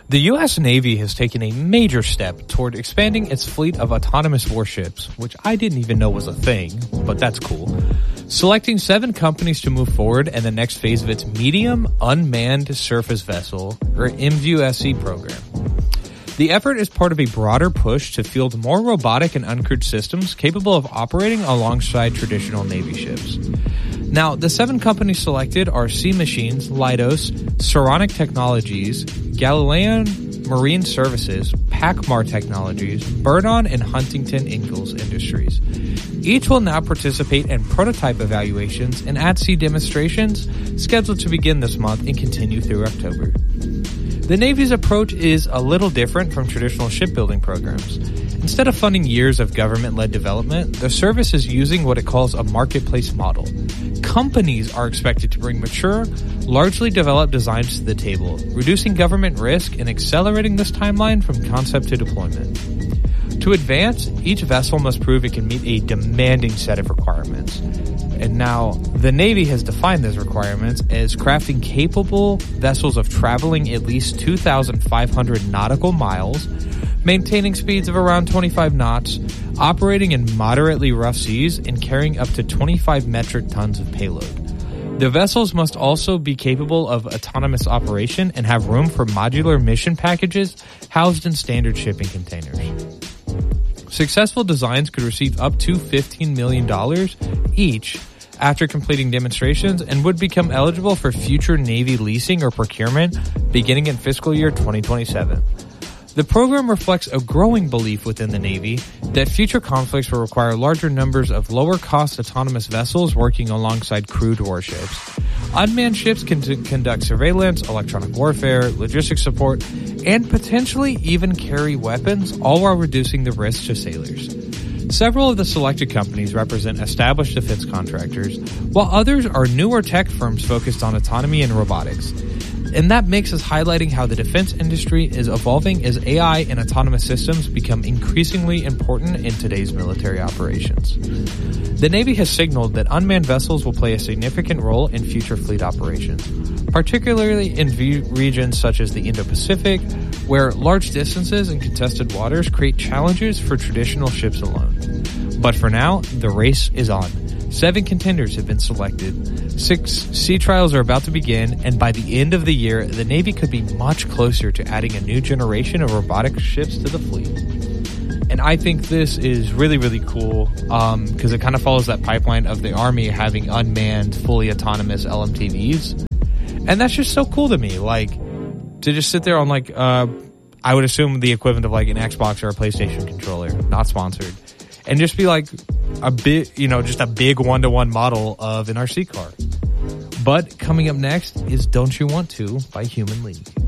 The U.S. Navy has taken a major step toward expanding its fleet of autonomous warships, which I didn't even know was a thing, but that's cool. Selecting 7 companies to move forward in the next phase of its Medium Unmanned Surface Vessel, or MUSC program. The effort is part of a broader push to field more robotic and uncrewed systems capable of operating alongside traditional Navy ships. Now, the 7 companies selected are Sea Machines, Leidos, Saronic Technologies, Galilean Marine Services, Pacmar Technologies, Burdon, and Huntington Ingalls Industries. Each will now participate in prototype evaluations and at-sea demonstrations scheduled to begin this month and continue through October. The Navy's approach is a little different from traditional shipbuilding programs. Instead of funding years of government-led development, the service is using what it calls a marketplace model. Companies are expected to bring mature, largely developed designs to the table, reducing government risk and accelerating this timeline from concept to deployment. To advance, each vessel must prove it can meet a demanding set of requirements. And now, the Navy has defined those requirements as crafting capable vessels of traveling at least 2,500 nautical miles, maintaining speeds of around 25 knots, operating in moderately rough seas, and carrying up to 25 metric tons of payload. The vessels must also be capable of autonomous operation and have room for modular mission packages housed in standard shipping containers. Successful designs could receive up to $15 million each after completing demonstrations and would become eligible for future Navy leasing or procurement beginning in fiscal year 2027. The program reflects a growing belief within the Navy that future conflicts will require larger numbers of lower-cost autonomous vessels working alongside crewed warships. Unmanned ships can conduct surveillance, electronic warfare, logistics support, and potentially even carry weapons, all while reducing the risk to sailors. Several of the selected companies represent established defense contractors, while others are newer tech firms focused on autonomy and robotics. And that makes us highlighting how the defense industry is evolving as AI and autonomous systems become increasingly important in today's military operations. The Navy has signaled that unmanned vessels will play a significant role in future fleet operations, particularly in regions such as the Indo-Pacific, where large distances and contested waters create challenges for traditional ships alone. But for now, the race is on. 7 contenders have been selected. 6 sea trials are about to begin, and by the end of the year, the Navy could be much closer to adding a new generation of robotic ships to the fleet. And I think this is really, really cool because it kind of follows that pipeline of the Army having unmanned, fully autonomous LMTVs. And that's just so cool to me. Like, to just sit there on, like, I would assume the equivalent of, like, an Xbox or a PlayStation controller, not sponsored, and just be like a bit, just a big one-to-one model of an RC car. But coming up next is Don't You Want To by Human League.